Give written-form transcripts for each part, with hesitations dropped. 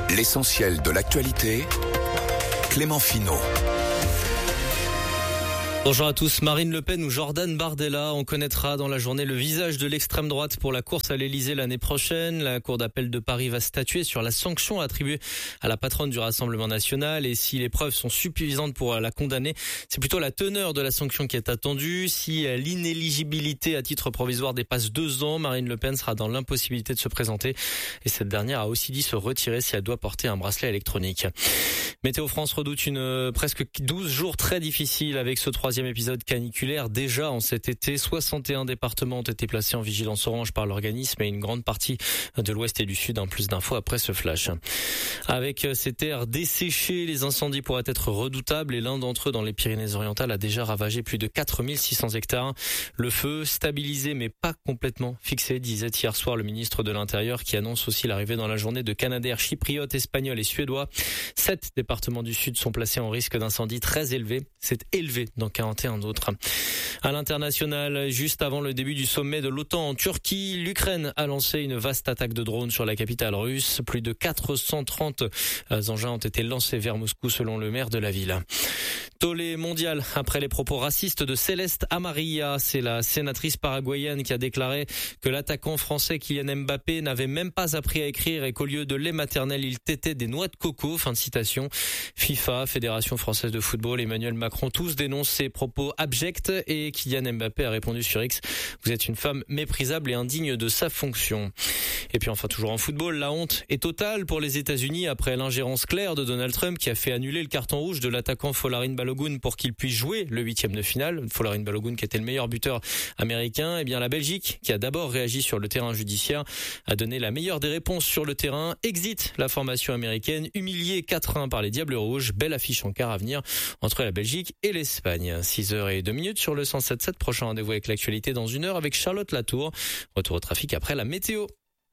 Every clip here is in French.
L'essentiel de l'actualité, Clément Finot. Bonjour à tous. Marine Le Pen ou Jordan Bardella, on connaîtra dans la journée le visage de l'extrême droite pour la course à l'Elysée l'année prochaine. La Cour d'appel de Paris va statuer sur la sanction attribuée à la patronne du Rassemblement national et si les preuves sont suffisantes pour la condamner. C'est plutôt la teneur de la sanction qui est attendue. Si l'inéligibilité à titre provisoire dépasse 2 ans, Marine Le Pen sera dans l'impossibilité de se présenter et cette dernière a aussi dit se retirer si elle doit porter un bracelet électronique. Météo France redoute une presque 12 jours très difficiles avec ce 3e épisode caniculaire. Déjà en cet été, 61 départements ont été placés en vigilance orange par l'organisme et une grande partie de l'ouest et du sud. Plus d'infos après ce flash. Avec ces terres desséchées, les incendies pourraient être redoutables et l'un d'entre eux dans les Pyrénées-Orientales a déjà ravagé plus de 4600 hectares. Le feu stabilisé mais pas complètement fixé, disait hier soir le ministre de l'Intérieur qui annonce aussi l'arrivée dans la journée de Canadair chypriotes, espagnols et suédois. 7 départements du sud sont placés en risque d'incendie très élevé. C'est élevé dans 41 autres. À l'international, juste avant le début du sommet de l'OTAN en Turquie, l'Ukraine a lancé une vaste attaque de drones sur la capitale russe. Plus de 430 engins ont été lancés vers Moscou selon le maire de la ville. Tollé mondial après les propos racistes de Céleste Amarilla. C'est la sénatrice paraguayenne qui a déclaré que l'attaquant français Kylian Mbappé n'avait même pas appris à écrire et qu'au lieu de lait maternel, il tétait des noix de coco. Fin de citation. FIFA, Fédération française de football, Emmanuel Macron, tous dénoncent ces propos abjects et Kylian Mbappé a répondu sur X: vous êtes une femme méprisable et indigne de sa fonction. Et puis enfin, toujours en football, la honte est totale pour les États-Unis après l'ingérence claire de Donald Trump qui a fait annuler le carton rouge de l'attaquant Folarin Balogun pour qu'il puisse jouer le 8e de finale. Folarin Balogun qui était le meilleur buteur américain. Eh bien la Belgique, qui a d'abord réagi sur le terrain judiciaire, a donné la meilleure des réponses sur le terrain. Exit la formation américaine, humiliée 4-1 par les Diables Rouges. Belle affiche en quart à venir entre la Belgique et l'Espagne. 6h02 sur le 107.7. Prochain rendez-vous avec l'actualité dans 1 heure avec Charlotte Latour. Retour au trafic après la météo.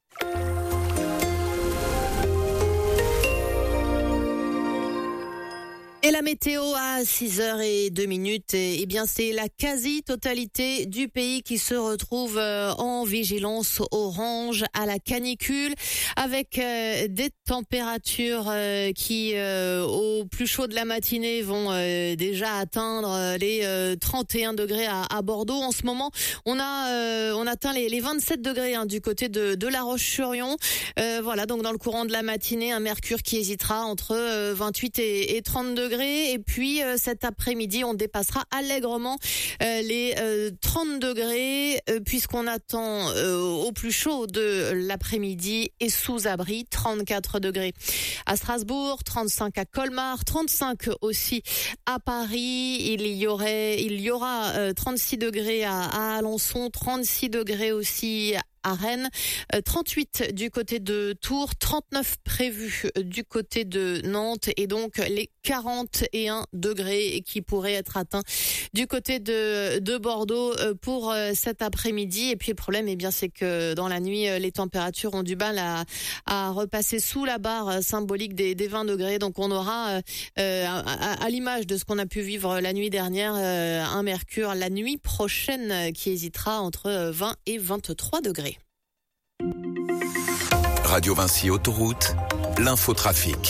Et la météo à 6h02, eh bien c'est la quasi-totalité du pays qui se retrouve en vigilance orange à la canicule avec des températures qui au plus chaud de la matinée vont déjà atteindre les 31 degrés à Bordeaux. En ce moment, on atteint les 27 degrés du côté de La Roche-sur-Yon. Voilà, donc dans le courant de la matinée, un mercure qui hésitera entre 28 et 30 degrés. Et puis cet après-midi, on dépassera allègrement les 30 degrés puisqu'on attend au plus chaud de l'après-midi et sous abri 34 degrés à Strasbourg, 35 à Colmar, 35 aussi à Paris. Il y aura 36 degrés à Alençon, 36 degrés aussi à Rennes, 38 du côté de Tours, 39 prévus du côté de Nantes et donc les 41 degrés qui pourraient être atteints du côté de Bordeaux pour cet après-midi. Et puis le problème, eh bien, c'est que dans la nuit, les températures ont du mal à repasser sous la barre symbolique des 20 degrés. Donc on aura, à l'image de ce qu'on a pu vivre la nuit dernière, un mercure la nuit prochaine qui hésitera entre 20 et 23 degrés. Radio Vinci Autoroute, l'infotrafic.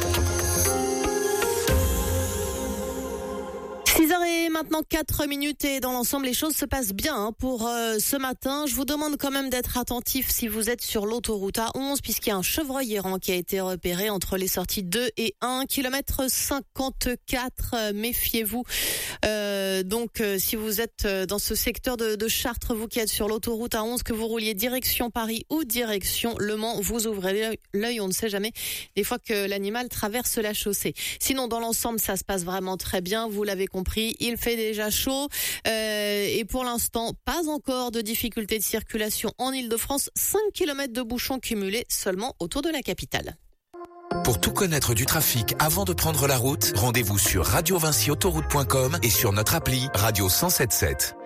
6h et maintenant 4 et dans l'ensemble les choses se passent bien pour ce matin. Je vous demande quand même d'être attentif si vous êtes sur l'autoroute A11 puisqu'il y a un chevreuil errant qui a été repéré entre les sorties 2 et 1 km 54. Méfiez-vous. Donc si vous êtes dans ce secteur de Chartres, vous qui êtes sur l'autoroute A11, que vous rouliez direction Paris ou direction Le Mans, vous ouvrez l'œil, on ne sait jamais des fois que l'animal traverse la chaussée. Sinon dans l'ensemble ça se passe vraiment très bien, vous l'avez compris. Il fait déjà chaud et pour l'instant, pas encore de difficultés de circulation en Ile-de-France. 5 km de bouchons cumulés seulement autour de la capitale. Pour tout connaître du trafic avant de prendre la route, rendez-vous sur radiovinciautoroute.com et sur notre appli Radio 107.7.